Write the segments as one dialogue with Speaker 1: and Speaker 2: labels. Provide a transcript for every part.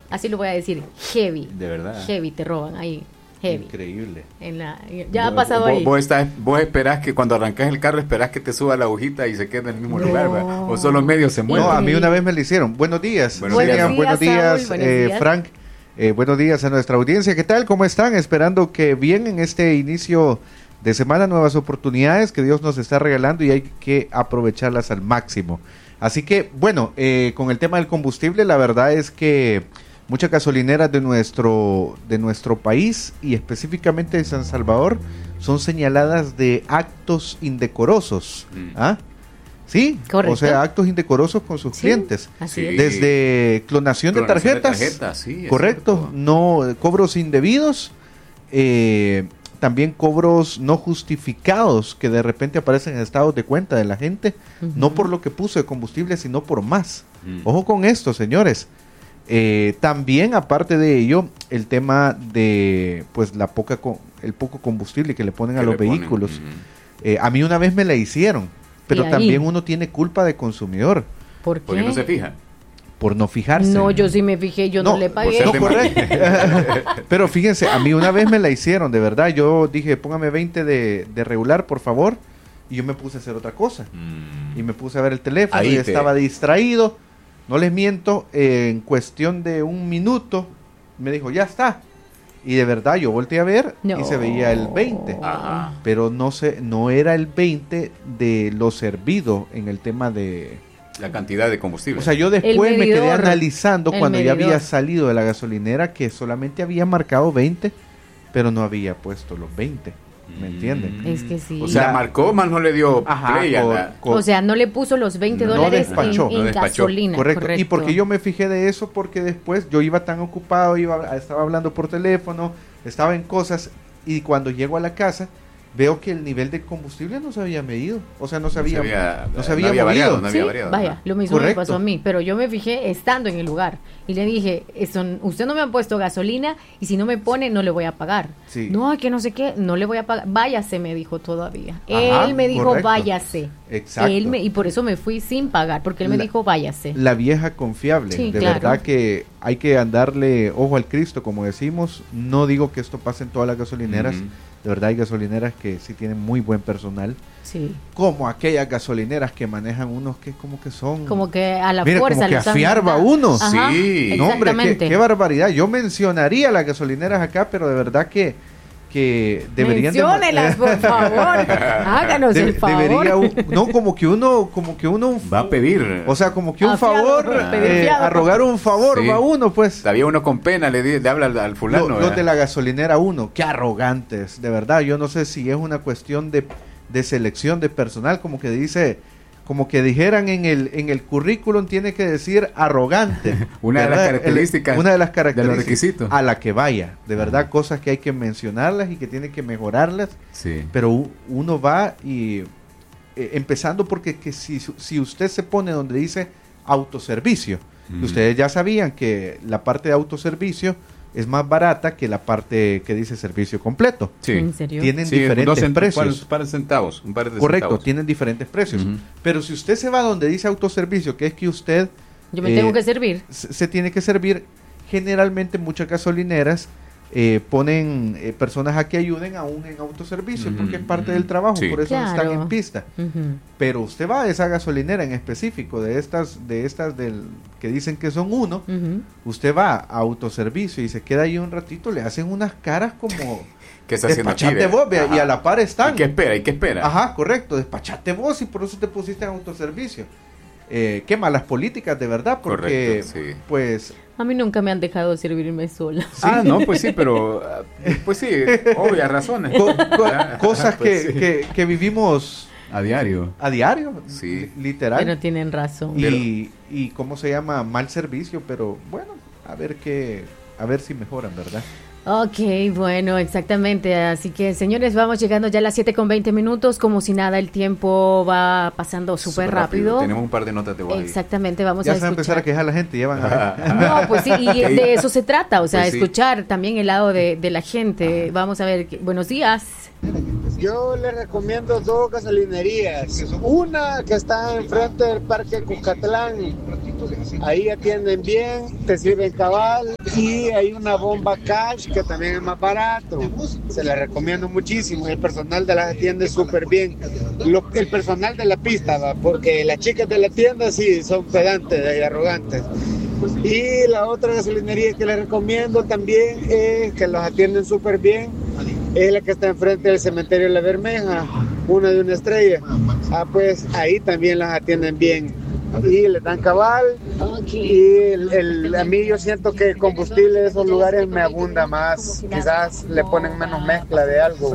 Speaker 1: Así lo voy a decir, heavy.
Speaker 2: De verdad.
Speaker 1: Heavy, te roban ahí. Heavy.
Speaker 3: Increíble.
Speaker 1: Ya ha pasado ahí.
Speaker 2: Vos esperás que cuando arrancas el carro, esperás que te suba la agujita y se quede en el mismo lugar, ¿verdad? O solo medio se mueve.
Speaker 3: No, a mí una vez me lo hicieron. Buenos días.
Speaker 2: Buenos días,
Speaker 1: Saúl, buenos días.
Speaker 3: Frank. Buenos días a nuestra audiencia. ¿Qué tal? ¿Cómo están? Esperando que bien en este inicio de semana, nuevas oportunidades que Dios nos está regalando y hay que aprovecharlas al máximo. Así que, bueno, con el tema del combustible, la verdad es que muchas gasolineras de nuestro país y específicamente de San Salvador son señaladas de actos indecorosos. ¿Ah? Sí,
Speaker 1: correcto.
Speaker 3: O sea, actos indecorosos con sus clientes.
Speaker 1: Así es.
Speaker 3: Desde clonación de tarjetas,
Speaker 2: sí,
Speaker 3: correcto, no cobros indebidos, también cobros no justificados que de repente aparecen en estados de cuenta de la gente, no por lo que puso de combustible, sino por más. Ojo con esto, señores. También, aparte de ello, el tema de pues el poco combustible que le ponen a los vehículos. A mí una vez me la hicieron, pero también uno tiene culpa de consumidor.
Speaker 1: ¿Por qué?
Speaker 2: Porque no se fija.
Speaker 3: Por no fijarse.
Speaker 1: No, yo sí me fijé, yo no le pagué.
Speaker 3: No, correcto. Pero fíjense, a mí una vez me la hicieron, de verdad. Yo dije, póngame 20 de regular, por favor. Y yo me puse a hacer otra cosa. Y me puse a ver el teléfono y estaba distraído. No les miento, en cuestión de un minuto me dijo, ya está. Y de verdad yo volteé a ver y se veía el 20.
Speaker 2: Ajá.
Speaker 3: Pero no era el 20 de lo servido en el tema de
Speaker 2: la cantidad de combustible.
Speaker 3: O sea, yo después me quedé analizando cuando ya había salido de la gasolinera que solamente había marcado 20, pero no había puesto los 20. ¿Me entienden?
Speaker 1: Es que sí.
Speaker 2: O sea, marcó, más no le dio play
Speaker 1: o sea, no le puso los $20 en gasolina.
Speaker 3: Correcto. Y porque yo me fijé de eso, porque después yo iba tan ocupado, estaba hablando por teléfono, estaba en cosas, y cuando llego a la casa, veo que el nivel de combustible no se había medido. O sea, no se había movido.
Speaker 2: Variado.
Speaker 1: Vaya, lo mismo me pasó a mí. Pero yo me fijé estando en el lugar. Y le dije, usted no me ha puesto gasolina y si no me pone, no le voy a pagar.
Speaker 3: Sí.
Speaker 1: No, que no sé qué, no le voy a pagar. Váyase, me dijo todavía. Él me dijo, váyase.
Speaker 3: Exacto.
Speaker 1: Y por eso me fui sin pagar, porque él me dijo, váyase.
Speaker 3: La vieja confiable.
Speaker 1: Sí,
Speaker 3: de verdad que hay que andarle ojo al Cristo, como decimos. No digo que esto pase en todas las gasolineras. De verdad hay gasolineras que sí tienen muy buen personal.
Speaker 1: Sí.
Speaker 3: Como aquellas gasolineras que manejan unos que como que son...
Speaker 1: Como que a la
Speaker 3: mira,
Speaker 1: fuerza.
Speaker 3: Como que a fiar va uno.
Speaker 1: Ajá,
Speaker 2: sí.
Speaker 3: No, hombre, qué barbaridad. Yo mencionaría las gasolineras acá, pero de verdad que deberían...
Speaker 1: Menciónelas, por favor. Háganos el favor.
Speaker 3: Como que uno
Speaker 2: va a pedir.
Speaker 3: O sea, como que un favor, a rogar un favor va uno, pues.
Speaker 2: Había uno con pena, le habla al fulano.
Speaker 3: Los de la gasolinera uno, qué arrogantes, de verdad. Yo no sé si es una cuestión de selección de personal, como que dijeran en el currículum tiene que decir arrogante.
Speaker 2: Una de las características
Speaker 3: de
Speaker 2: los requisitos.
Speaker 3: A la que vaya. De verdad, cosas que hay que mencionarlas y que tiene que mejorarlas.
Speaker 2: Sí.
Speaker 3: Pero uno va y empezando porque si usted se pone donde dice autoservicio, ustedes ya sabían que la parte de autoservicio es más barata que la parte que dice servicio completo.
Speaker 2: Sí.
Speaker 1: ¿En serio?
Speaker 3: Tienen diferentes precios.
Speaker 2: Un par de centavos.
Speaker 3: Correcto, tienen diferentes precios. Pero si usted se va donde dice autoservicio, que es que usted...
Speaker 1: Yo me tengo que servir.
Speaker 3: Se tiene que servir. Generalmente muchas gasolineras ponen personas a que ayuden aún en autoservicio, porque es parte del trabajo, por eso están en pista. Pero usted va a esa gasolinera en específico, de estas que dicen que son uno, usted va a autoservicio y se queda ahí un ratito, le hacen unas caras como...
Speaker 2: ¿Qué está haciendo aquí?
Speaker 3: Despachate vos, y a la par están.
Speaker 2: ¿Y qué espera?
Speaker 3: Ajá, correcto, despachate vos y por eso te pusiste en autoservicio. Qué malas políticas, de verdad, porque pues...
Speaker 1: A mí nunca me han dejado servirme sola.
Speaker 2: ¿Sí? No, pues sí, pero... Pues sí, obvias razones.
Speaker 3: Cosas que vivimos...
Speaker 2: A diario.
Speaker 3: Sí. Literal.
Speaker 1: Pero tienen razón.
Speaker 3: Y ¿cómo se llama? Mal servicio, pero bueno, a ver si mejoran, ¿verdad?
Speaker 1: Ok, bueno, exactamente. Así que, señores, vamos llegando ya a las 7:20. Como si nada, el tiempo va pasando súper rápido.
Speaker 2: Tenemos un par de notas de voz.
Speaker 1: Exactamente, vamos
Speaker 3: ya
Speaker 1: a
Speaker 3: se va a empezar a quejar la gente, ya van a ver.
Speaker 1: No, pues sí, y de eso se trata, o sea, pues escuchar también el lado de la gente. Vamos a ver, buenos días.
Speaker 4: Yo les recomiendo 2 gasolinerías. Una que está enfrente del Parque Cucatlán. Ahí atienden bien, te sirven cabal Y hay una bomba cash que también es más barato. Se la recomiendo muchísimo. El personal de las atiende súper bien. El personal de la pista, ¿va? Porque las chicas de la tienda sí son pedantes y arrogantes. Y la otra gasolinería que les recomiendo también es que los atienden súper bien. Es la que está enfrente del cementerio La Bermeja, una de una estrella. Pues ahí también las atienden bien. Y le dan cabal. Y a mí yo siento que el combustible de esos lugares me abunda más. Quizás le ponen menos mezcla de algo.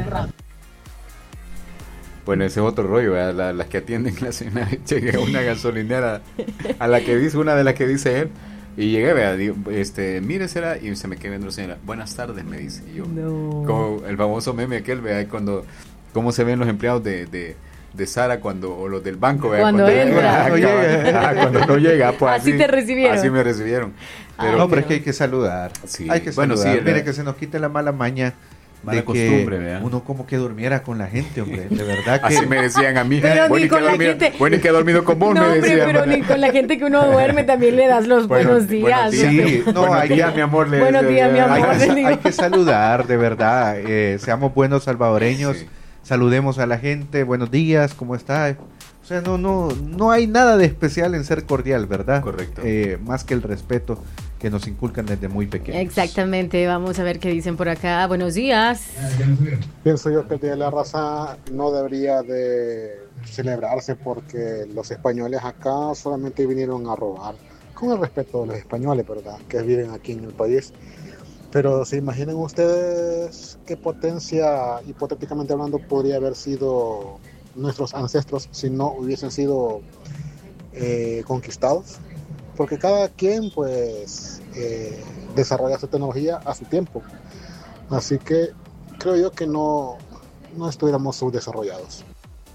Speaker 2: Bueno, ese es otro rollo, ¿verdad? Las que atienden la cena. Llegué a una gasolinera, a la que dice, una de las que dice él. Y llegué, vea, digo, mire, será, y se me quedó viendo la señora. Buenas tardes, me dice. Y yo, como el famoso meme aquel, vea, cuando, cómo se ven los empleados de Sara cuando, o los del banco, vea,
Speaker 1: cuando entra.
Speaker 2: Cuando no llega, pues
Speaker 1: así te recibieron.
Speaker 2: Así me recibieron.
Speaker 3: Pero, no, pero es que hay que saludar.
Speaker 2: Sí.
Speaker 3: Hay que saludar.
Speaker 2: Sí,
Speaker 3: mire, que se nos quite la mala maña.
Speaker 2: Mala
Speaker 3: de
Speaker 2: costumbre,
Speaker 3: que
Speaker 2: ¿verdad?
Speaker 3: uno como que durmiera con la gente, hombre, de verdad que...
Speaker 2: Así me decían a mí,
Speaker 1: bueno, y
Speaker 2: que he dormido con vos,
Speaker 1: no,
Speaker 2: me decían.
Speaker 1: pero ni con la gente que uno duerme también le das los buenos días.
Speaker 3: Sí, no,
Speaker 2: buenos días, mi amor.
Speaker 1: Buenos días, mi amor.
Speaker 3: Hay que saludar, de verdad, seamos buenos salvadoreños,
Speaker 2: sí.
Speaker 3: Saludemos a la gente, buenos días, ¿cómo está? O sea, no hay nada de especial en ser cordial, ¿verdad?
Speaker 2: Correcto.
Speaker 3: Más que el respeto que nos inculcan desde muy pequeños.
Speaker 1: Exactamente, vamos a ver qué dicen por acá. Buenos días.
Speaker 5: Pienso yo que el Día de la Raza no debería de celebrarse porque los españoles acá solamente vinieron a robar, con el respeto de los españoles, ¿verdad? Que viven aquí en el país. Pero ¿se imaginan ustedes qué potencia, hipotéticamente hablando, podría haber sido nuestros ancestros si no hubiesen sido conquistados? Porque cada quien pues desarrolla su tecnología a su tiempo, así que creo yo que no estuviéramos subdesarrollados.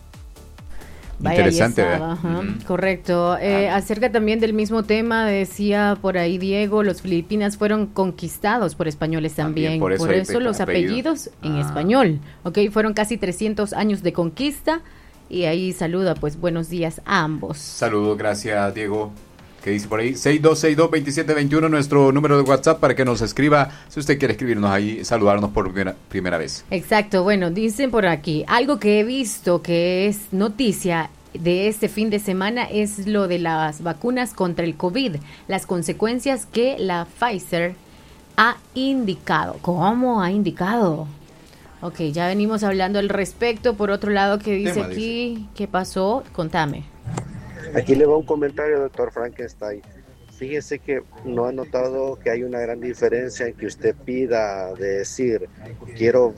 Speaker 1: Vaya,
Speaker 2: interesante,
Speaker 1: ¿verdad? Correcto. Acerca también del mismo tema, decía por ahí Diego, los Filipinas fueron conquistados por españoles también. Por eso los apellidos en español. Ok, fueron casi 300 años de conquista y ahí saluda, pues buenos días a ambos.
Speaker 2: Saludos, gracias Diego. ¿Qué dice por ahí? 6262-2721, nuestro número de WhatsApp para que nos escriba, si usted quiere escribirnos ahí, saludarnos por primera vez.
Speaker 1: Exacto, bueno, dicen por aquí, algo que he visto que es noticia de este fin de semana es lo de las vacunas contra el COVID, las consecuencias que la Pfizer ha indicado. ¿Cómo ha indicado? Ok, ya venimos hablando al respecto. Por otro lado, ¿qué dice aquí? ¿Qué pasó? Contame.
Speaker 6: Aquí le va un comentario, doctor Frankenstein. Fíjese que no ha notado que hay una gran diferencia en que usted pida de decir, quiero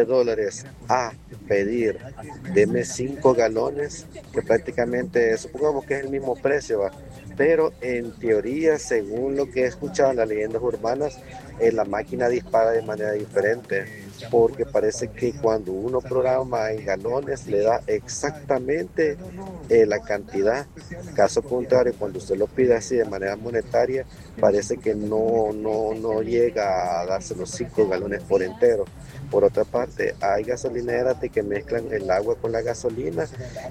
Speaker 6: $20 a pedir, deme 5 galones, que prácticamente supongamos que es el mismo precio, ¿va? Pero en teoría, según lo que he escuchado en las leyendas urbanas, la máquina dispara de manera diferente, porque parece que cuando uno programa en galones le da exactamente la cantidad. Caso contrario, cuando usted lo pide así de manera monetaria, parece que no llega a darse los 5 galones por entero. Por otra parte, hay gasolineras de que mezclan el agua con la gasolina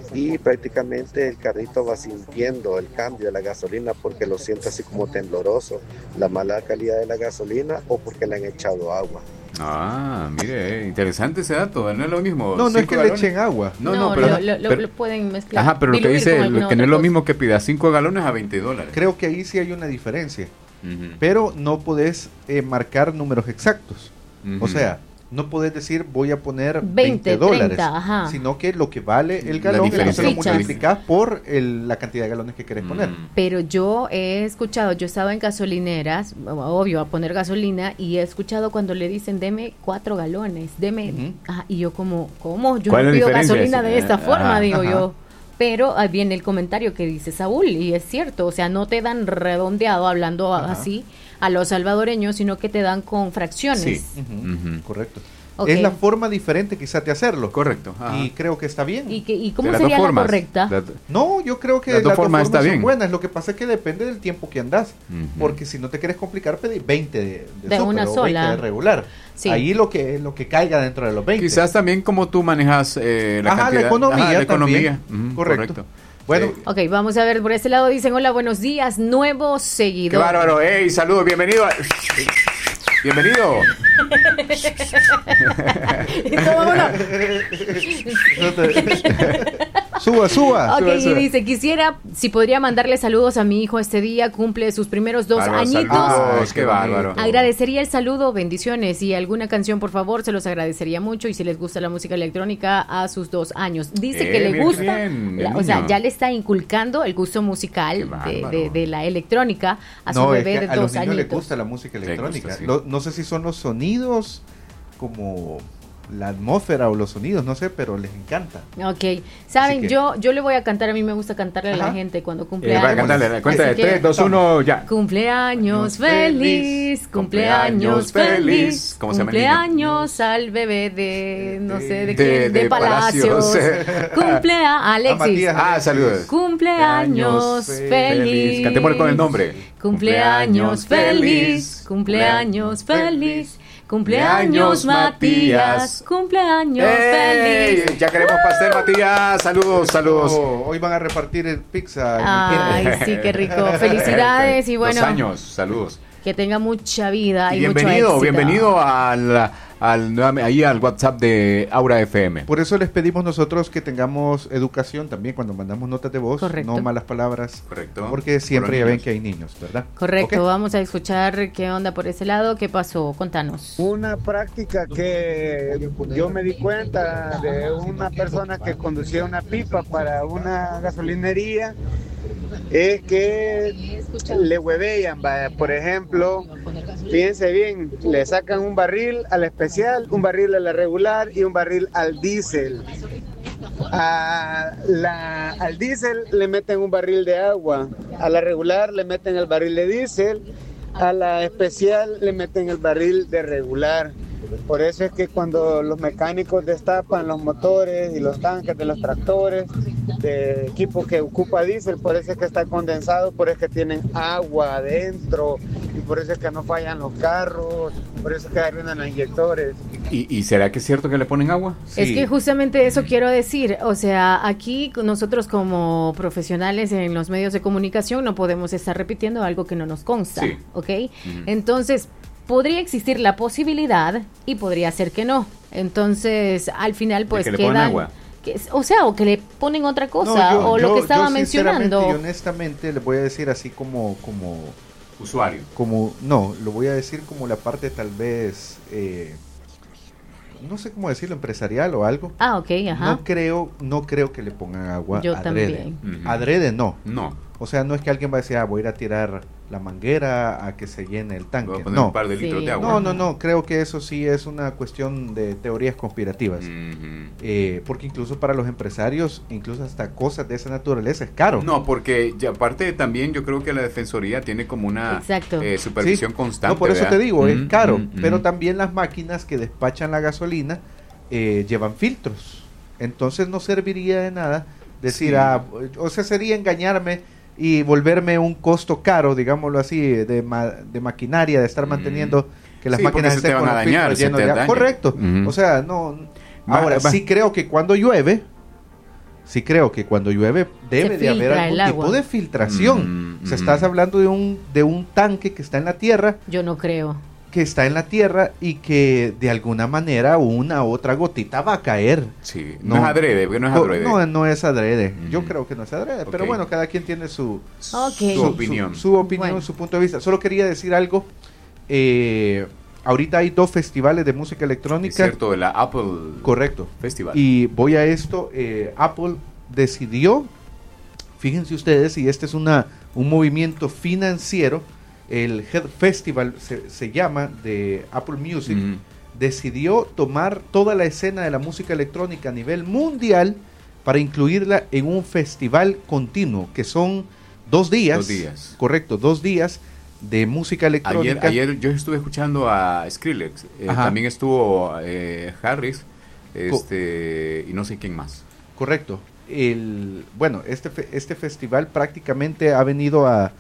Speaker 6: y prácticamente el carrito va sintiendo el cambio de la gasolina porque lo siente así como tembloroso, la mala calidad de la gasolina o porque le han echado agua.
Speaker 2: Ah, mire, interesante ese dato, no es lo mismo.
Speaker 3: No es que
Speaker 2: galones.
Speaker 3: Le echen agua.
Speaker 1: No, pero lo pueden mezclar.
Speaker 2: Ajá, pero lo que dice que no es lo mismo que pida 5 galones a $20.
Speaker 3: Creo que ahí sí hay una diferencia, pero no podés marcar números exactos. O sea, no podés decir voy a poner $20, 30, sino que lo que vale el galón se lo multiplicás por la cantidad de galones que querés poner.
Speaker 1: Pero yo he escuchado, yo estaba en gasolineras, obvio, a poner gasolina, y he escuchado cuando le dicen deme 4 galones, deme, y yo ¿cómo? Yo no pido gasolina de esta forma, digo yo. Pero ahí viene el comentario que dice Saúl, y es cierto, o sea, no te dan redondeado hablando así a los salvadoreños, sino que te dan con fracciones.
Speaker 3: Sí, correcto. Okay. Es la forma diferente quizás de hacerlo.
Speaker 2: Correcto.
Speaker 3: Y creo que está bien.
Speaker 1: ¿Y cómo sería la correcta?
Speaker 3: No, yo creo que las dos formas
Speaker 2: está bien.
Speaker 3: Son buenas. Lo que pasa es que depende del tiempo que andas. Porque si no te quieres complicar, pedí 20 de super,
Speaker 1: una sola.
Speaker 3: 20 de regular. Sí. Ahí lo que caiga dentro de los 20.
Speaker 2: Quizás también como tú manejas la cantidad.
Speaker 3: La economía.
Speaker 2: Correcto.
Speaker 3: Bueno.
Speaker 1: Ok, vamos a ver, por este lado dicen, hola, buenos días, nuevo seguidor.
Speaker 2: ¡Qué bárbaro! ¡Ey, saludos! ¡Bienvenido! ¡Bienvenido!
Speaker 3: Suba.
Speaker 1: Ok, y dice, quisiera, si podría mandarle saludos a mi hijo este día, cumple sus primeros 2 añitos.
Speaker 2: ¡Qué bárbaro!
Speaker 1: Agradecería el saludo, bendiciones, y alguna canción, por favor, se los agradecería mucho, y si les gusta la música electrónica a sus 2 años. Dice que le gusta, o sea, ya le está inculcando el gusto musical de la electrónica a su bebé de 2 años.
Speaker 3: A los niños les gusta la música electrónica.
Speaker 2: Sí.
Speaker 3: No sé si son los sonidos como la atmósfera o los sonidos, no sé, pero les encanta.
Speaker 1: Ok, saben, yo le voy a cantar, a mí me gusta cantarle a la gente cuando cumple años.
Speaker 2: Va a cantarle, la cuenta de 3, 2, 1, ya.
Speaker 1: Cumpleaños feliz, cumpleaños feliz,
Speaker 2: ¿Cómo se llama el niño?
Speaker 1: Cumpleaños al bebé de, no sé, de quién, de Palacios. Alexis.
Speaker 2: Saludos.
Speaker 1: Cumpleaños feliz.
Speaker 2: Cantémosle con el nombre.
Speaker 1: Cumpleaños feliz, cumpleaños feliz. Cumpleaños Matías, cumpleaños feliz.
Speaker 2: Ya queremos pastel, Matías. Saludos.
Speaker 3: Hoy van a repartir el pizza.
Speaker 1: Ay, sí, qué rico. Felicidades y bueno.
Speaker 2: 2 años, saludos.
Speaker 1: Que tenga mucha vida y
Speaker 2: bienvenido,
Speaker 1: mucho éxito.
Speaker 2: Bienvenido ahí al WhatsApp de Aura FM.
Speaker 3: Por eso les pedimos nosotros que tengamos educación también cuando mandamos notas de voz,
Speaker 1: correcto,
Speaker 3: no malas palabras.
Speaker 2: Correcto.
Speaker 3: Porque siempre ya ven que hay niños, ¿verdad?
Speaker 1: Correcto,
Speaker 3: ¿Okay?
Speaker 1: Vamos a escuchar qué onda por ese lado, qué pasó, contanos.
Speaker 4: Una práctica que yo me di cuenta de una persona que conducía una pipa para una gasolinería es que le huevean, por ejemplo, fíjense bien, le sacan un barril a la especial, un barril a la regular y un barril al diésel. Al diésel le meten un barril de agua, a la regular le meten el barril de diésel, a la especial le meten el barril de regular. Por eso es que cuando los mecánicos destapan los motores y los tanques de los tractores de equipo que ocupa diésel, por eso es que está condensado, por eso es que tienen agua adentro y por eso es que no fallan los carros, por eso es que arruinan los inyectores.
Speaker 2: ¿Y será que es cierto que le ponen agua?
Speaker 1: Sí. Es que justamente eso quiero decir, o sea, aquí nosotros como profesionales en los medios de comunicación no podemos estar repitiendo algo que no nos consta,
Speaker 2: sí.
Speaker 1: ¿Ok? Entonces, podría existir la posibilidad y podría ser que no. Entonces, al final, pues
Speaker 2: ¿De que le ponen agua?
Speaker 1: O que le ponen otra cosa, lo que estaba mencionando.
Speaker 3: Y honestamente, le voy a decir así como
Speaker 2: usuario.
Speaker 3: Lo voy a decir como la parte tal vez, no sé cómo decirlo, empresarial o algo.
Speaker 1: Ok, ajá.
Speaker 3: No creo que le pongan agua.
Speaker 1: Yo
Speaker 3: adrede.
Speaker 1: También.
Speaker 3: Adrede no.
Speaker 2: No.
Speaker 3: O sea, no es que alguien va a decir, voy a ir a tirar la manguera a que se llene el tanque.
Speaker 2: Voy a poner un par de litros de agua.
Speaker 3: No, creo que eso sí es una cuestión de teorías conspirativas. Porque incluso para los empresarios, incluso hasta cosas de esa naturaleza es caro.
Speaker 2: No, porque aparte también yo creo que la Defensoría tiene como una supervisión constante.
Speaker 3: No, por eso te digo, es caro. Pero también las máquinas que despachan la gasolina llevan filtros. Entonces no serviría de nada decir, o sea, sería engañarme y volverme un costo caro, digámoslo así, de maquinaria, de estar manteniendo que las máquinas estén con los filtros llenos de agua. Correcto. O sea, no. Ahora, sí creo que cuando llueve debe de haber algún tipo de filtración. O sea, estás hablando de un tanque que está en la tierra.
Speaker 1: Yo no creo.
Speaker 3: Que está en la tierra y que de alguna manera una u otra gotita va a caer.
Speaker 2: Sí, no es adrede, porque no es adrede.
Speaker 3: No es adrede. Yo creo que no es adrede, pero bueno, cada quien tiene su opinión. Su opinión, su punto de vista. Solo quería decir algo. Ahorita hay 2 festivales de música electrónica. Es
Speaker 2: cierto, de la Apple.
Speaker 3: Correcto.
Speaker 2: Festival.
Speaker 3: Y voy a esto. Apple decidió, fíjense ustedes, y este es un movimiento financiero. El Head Festival se llama, de Apple Music, decidió tomar toda la escena de la música electrónica a nivel mundial para incluirla en un festival continuo, que son 2 días.
Speaker 2: 2 días.
Speaker 3: Correcto, 2 días de música electrónica.
Speaker 2: Ayer yo estuve escuchando a Skrillex, también estuvo Harris, y no sé quién más.
Speaker 3: Correcto. Este festival prácticamente ha venido a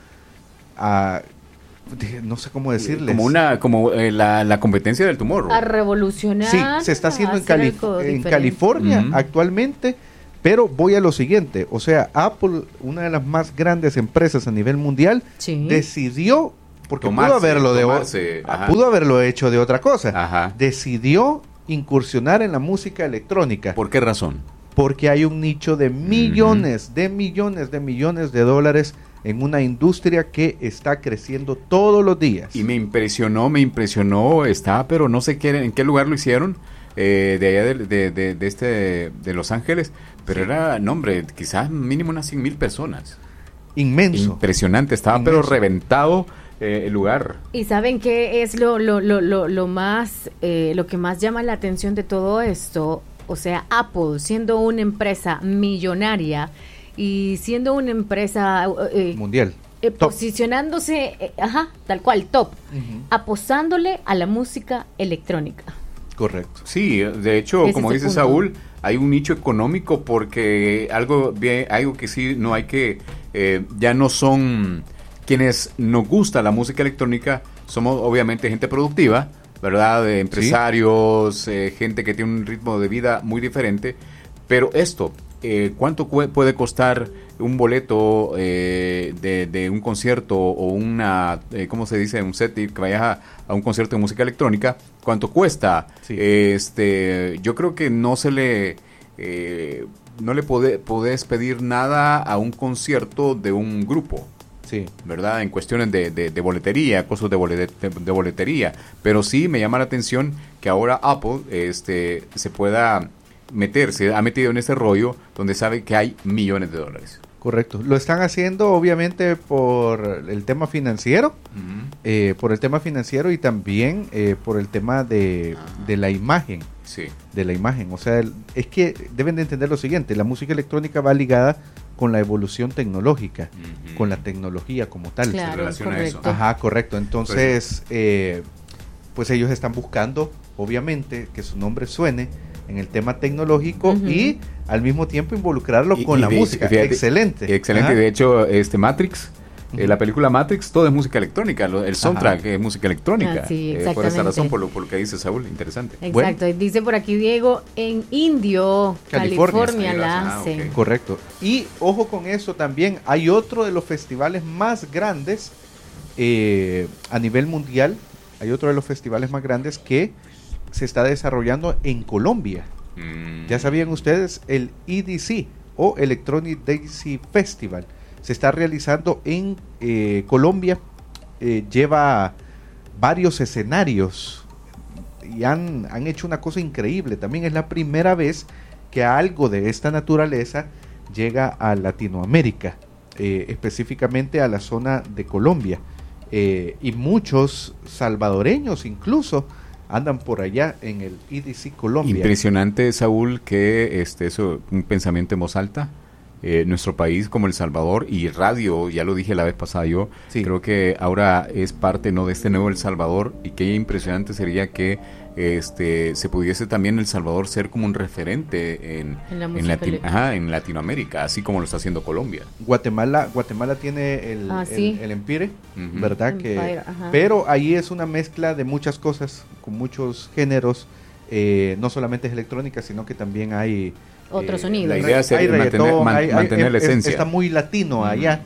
Speaker 3: no sé cómo decirles.
Speaker 2: Como la competencia del Tomorrow.
Speaker 1: A revolucionar.
Speaker 3: Sí, se está haciendo en California actualmente. Pero voy a lo siguiente, o sea, Apple, una de las más grandes empresas a nivel mundial, decidió, porque pudo haberlo hecho de otra cosa, decidió incursionar en la música electrónica.
Speaker 2: ¿Por qué razón?
Speaker 3: Porque hay un nicho de millones de dólares en una industria que está creciendo todos los días.
Speaker 2: Y me impresionó, pero no sé en qué lugar lo hicieron, de allá de Los Ángeles, pero era, quizás mínimo unas 100,000 personas.
Speaker 3: Inmenso.
Speaker 2: Impresionante, estaba pero reventado el lugar.
Speaker 1: ¿Y saben qué es lo más, lo que más llama la atención de todo esto? O sea, Apple, siendo una empresa millonaria y siendo una empresa
Speaker 3: mundial,
Speaker 1: posicionándose, tal cual, top, apostándole a la música electrónica.
Speaker 3: Correcto.
Speaker 2: Sí, de hecho, como dice Saúl, hay un nicho económico porque algo que sí no hay que, ya no son quienes nos gusta la música electrónica, somos obviamente gente productiva, ¿verdad? De empresarios, gente que tiene un ritmo de vida muy diferente, pero esto, ¿cuánto puede costar un boleto de un concierto o una, ¿cómo se dice? Un set que vayas a un concierto de música electrónica? ¿Cuánto cuesta? Sí. Yo creo que no le podés pedir nada a un concierto de un grupo.
Speaker 3: Sí.
Speaker 2: ¿Verdad? En cuestiones de boletería, costos de boletería. Pero sí me llama la atención que ahora Apple se pueda ha metido en ese rollo donde sabe que hay millones de dólares.
Speaker 3: Correcto. Lo están haciendo obviamente por el tema financiero, por el tema financiero y también por el tema de la imagen.
Speaker 2: Sí.
Speaker 3: De la imagen. O sea, es que deben de entender lo siguiente, la música electrónica va ligada con la evolución tecnológica, con la tecnología como tal.
Speaker 1: Claro,
Speaker 2: se relaciona
Speaker 1: correcto.
Speaker 2: a eso.
Speaker 3: Ajá, correcto. Entonces, pues ellos están buscando, obviamente, que su nombre suene en el tema tecnológico y al mismo tiempo involucrarlo con la música.
Speaker 2: Fíjate,
Speaker 3: excelente.
Speaker 2: Excelente. De hecho, Matrix, la película Matrix, todo es música electrónica. El soundtrack es música electrónica.
Speaker 1: Sí,
Speaker 2: por esa razón, por lo que dice Saúl, interesante.
Speaker 1: Exacto.
Speaker 2: Bueno.
Speaker 1: Dice por aquí Diego, en Indio, California la hacen.
Speaker 3: Okay. Correcto. Y ojo con eso también, hay otro de los festivales más grandes a nivel mundial, hay otro de los festivales más grandes que se está desarrollando en Colombia. Ya sabían ustedes, el EDC o Electronic Daisy Festival se está realizando en Colombia, lleva varios escenarios y han hecho una cosa increíble. También es la primera vez que algo de esta naturaleza llega a Latinoamérica, específicamente a la zona de Colombia, y muchos salvadoreños incluso andan por allá en el EDC Colombia.
Speaker 2: Impresionante, Saúl, que eso, un pensamiento en voz alta. Nuestro país como El Salvador y radio, ya lo dije la vez pasada yo, creo que ahora es parte de este nuevo El Salvador, y qué impresionante sería que se pudiese también El Salvador ser como un referente en Latinoamérica, así como lo está haciendo Colombia.
Speaker 3: Guatemala tiene el Empire, ¿verdad? Pero ahí es una mezcla de muchas cosas, con muchos géneros, no solamente es electrónica, sino que también hay
Speaker 1: otros sonidos.
Speaker 2: La idea es mantener la esencia.
Speaker 3: Está muy latino allá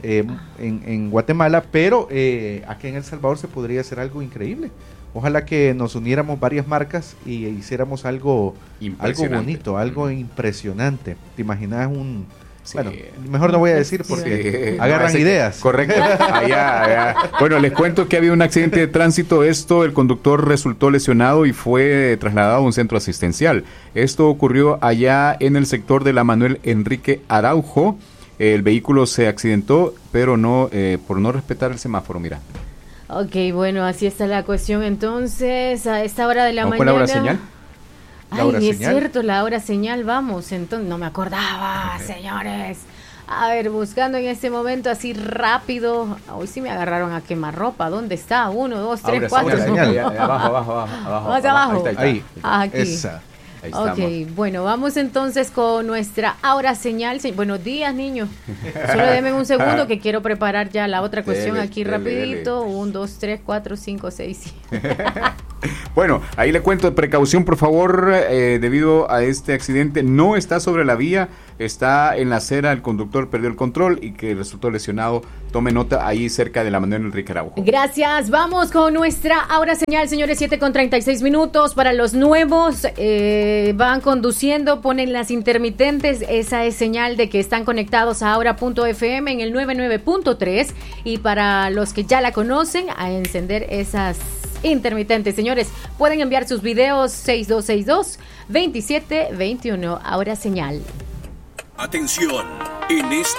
Speaker 3: en Guatemala, pero aquí en El Salvador se podría hacer algo increíble. Ojalá que nos uniéramos varias marcas y hiciéramos algo bonito, algo impresionante. ¿Te imaginas un...? Sí. Bueno, mejor no voy a decir porque agarran ideas.
Speaker 2: Correcto. Allá. Bueno, les cuento que ha habido un accidente de tránsito. El conductor resultó lesionado y fue trasladado a un centro asistencial. Esto ocurrió allá en el sector de la Manuel Enrique Araujo. El vehículo se accidentó, pero no por no respetar el semáforo, mira.
Speaker 1: Ok, bueno, así está la cuestión. Entonces, a esta hora de la mañana...
Speaker 2: ¿Con la hora señal?
Speaker 1: Es cierto, la hora señal, vamos, entonces no me acordaba, señores. A ver, buscando en este momento así rápido. Hoy sí me agarraron a quemar ropa. ¿Dónde está? 1, 2, 3, 4.
Speaker 2: Abajo.
Speaker 1: Más abajo.
Speaker 3: Ahí.
Speaker 1: Aquí.
Speaker 3: Esa.
Speaker 2: Ahí
Speaker 1: ok,
Speaker 2: estamos.
Speaker 1: bueno, vamos entonces con nuestra ahora señal. Buenos días, niños. Solo denme un segundo que quiero preparar ya la otra cuestión aquí rapidito. 1, 2, 3, 4, 5, 6, 7.
Speaker 2: Bueno, ahí le cuento, precaución por favor, debido a este accidente. No está sobre la vía está en la acera, el conductor perdió el control y que resultó lesionado. Tome nota ahí cerca de la Manuel Enrique Araujo.
Speaker 1: Gracias, vamos con nuestra Ahora Señal, señores, 7:36 para los nuevos, van conduciendo, ponen las intermitentes, esa es señal de que están conectados a ahora.fm en el 99.3 y para los que ya la conocen, a encender esas intermitentes. Señores, pueden enviar sus videos 6262-2721, Ahora Señal.
Speaker 7: Atención, en esta